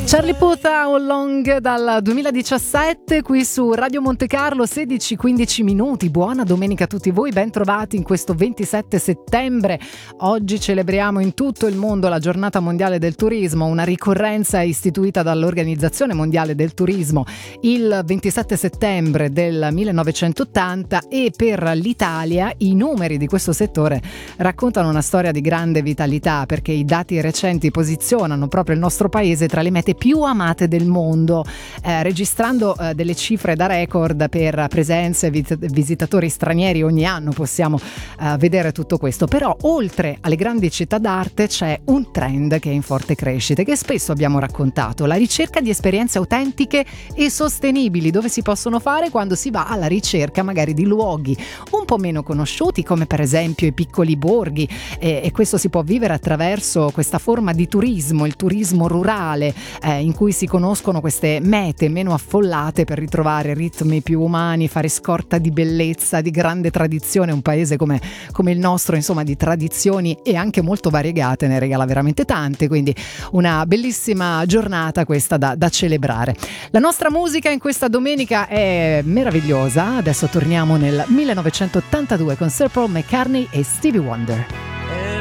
Charlie Puth, How Long dal 2017 qui su Radio Monte Carlo, 16-15 minuti. Buona domenica a tutti voi, ben trovati in questo 27 settembre. Oggi celebriamo in tutto il mondo la giornata mondiale del turismo, una ricorrenza istituita dall'Organizzazione Mondiale del Turismo il 27 settembre del 1980, e per l'Italia i numeri di questo settore raccontano una storia di grande vitalità, perché i dati recenti posizionano proprio il nostro paese tra le mete più amate del mondo, registrando delle cifre da record per presenze e visitatori stranieri. Ogni anno possiamo vedere tutto questo. Però oltre alle grandi città d'arte c'è un trend che è in forte crescita, che spesso abbiamo raccontato: la ricerca di esperienze autentiche e sostenibili, dove si possono fare quando si va alla ricerca magari di luoghi un po' meno conosciuti, come per esempio i piccoli borghi, e questo si può vivere attraverso questa forma di turismo, il turismo rurale, in cui si conoscono queste mete meno affollate per ritrovare ritmi più umani, fare scorta di bellezza, di grande tradizione. Un paese come il nostro, insomma, di tradizioni e anche molto variegate, ne regala veramente tante, quindi una bellissima giornata questa da celebrare. La nostra musica in questa domenica è meravigliosa. Adesso torniamo nel 1982 con Sir Paul McCartney e Stevie Wonder.